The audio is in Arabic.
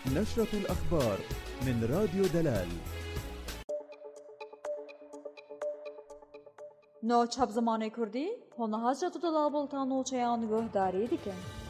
نشرة الأخبار من راديو دلال. نو چاب زمانه کردی؟ هنها جدو دلال بلتان نوچه آن گهداری دیگه.